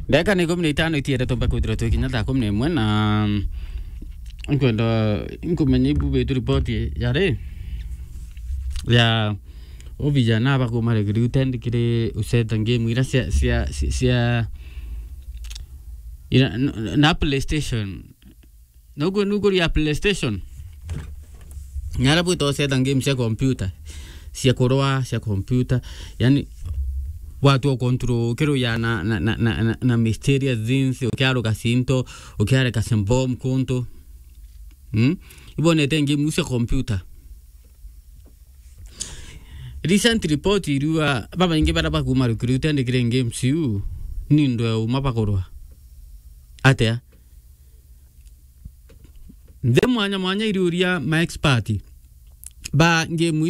Daka ni 15 itiere to bakudro to kinya ta komne mwana nkwenda nkumenye bube tu report yare ya o vijana ba ko mare recruitment kire useta game ira sia ira na PlayStation nugo ya PlayStation nyara buto useta game sia computer sia koroa sia computer yani watu wa control kero ya na mysterious things ukiaro kasinto ukiare kasembom konto ibone tengi musa computer recent report irua baba inge bara bakuma recruiter and game siu nindo umapakorwa atea mwanya iruria ma expert ba game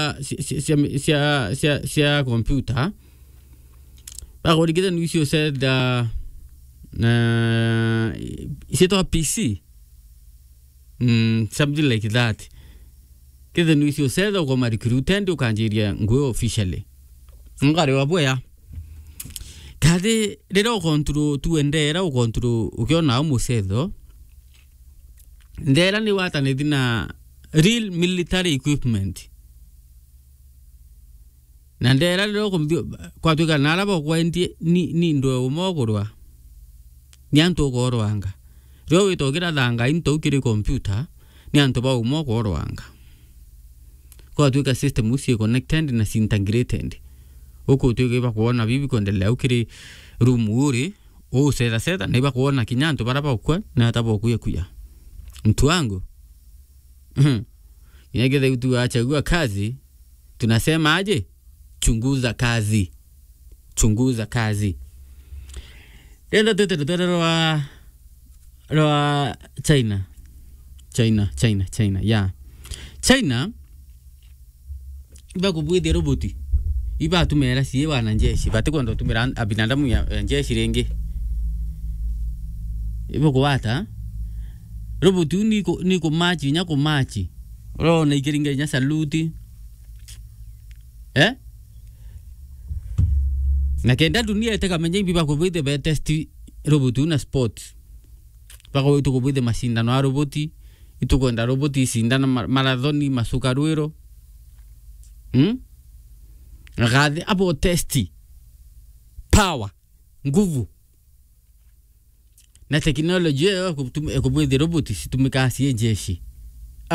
sia computer alors regarde nous ici c'est c'est un PC something like that kede nous ici c'est comme recruitment au Nigeria ngo officially ngare waboya kade lero control tu endera o control ukiona umusedo ndera ni wata ne dina real military equipment Nandera loko kwa tuka nalaba kwa ni ndo umogorwa nyanto gorwanga ryo itokira danga into kiri computer nyanto ba umogorwanga kwa tuka system usi connected na integrated uko tuka ba kuona bibi kondelea ukiri room uri o seta na ba kuona kinyanto baraba kwa na tabo kuya mtu wangu inageza utu achagua kazi tunasema aje chunguza kazi Tenda roa China yeah China iba kubuide roboti iba tumera siye wana njeshi bate kwando tumera abinadamu ya njeshi renge iba kuwata roboti niko machi nyako machi ro na ikiringa nya saluti na kenda dunia itaka menye biba ko bide be test robot na sport bako to ko bide mashindano ya roboti itukwenda roboti sindana marathoni masuka ruero ngade abo testi power nguvu na teknolojia ko bide roboti situmika sie jeshi